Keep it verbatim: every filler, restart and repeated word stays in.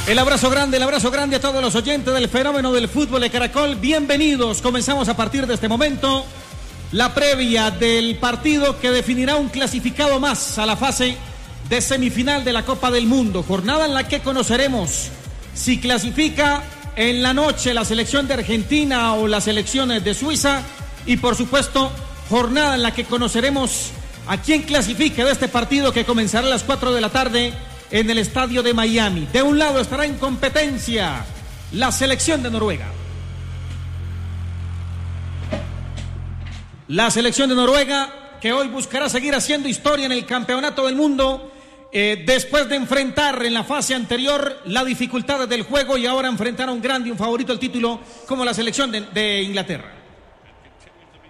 El abrazo grande, el abrazo grande a todos los oyentes del fenómeno del fútbol de Caracol. Bienvenidos. Comenzamos a partir de este momento la previa del partido que definirá un clasificado más a la fase de semifinal de la Copa del Mundo. Jornada en la que conoceremos si clasifica en la noche la selección de Argentina o las selecciones de Suiza. Y por supuesto, jornada en la que conoceremos a quién clasifica de este partido que comenzará a las cuatro de la tarde en el estadio de Miami. De un lado estará en competencia la selección de Noruega. La selección de Noruega que hoy buscará seguir haciendo historia en el campeonato del mundo eh, después de enfrentar en la fase anterior la dificultad del juego y ahora enfrentar a un grande y un favorito al título como la selección de, de Inglaterra.